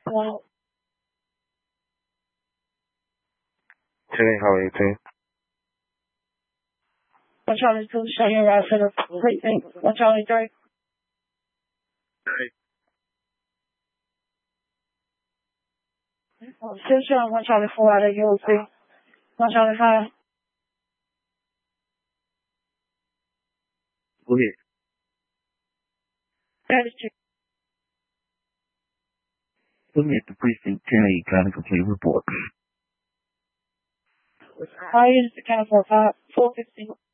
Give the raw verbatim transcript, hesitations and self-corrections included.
Well, Hey, how are you doing? one Charlie two, show you around for the precinct. One Charlie three. Still showing one Charlie four out of U O C. One Charlie five. Go ahead. That is true. Put me at the precinct ten eight, kind of complete report. I use the count for five, four fifteen.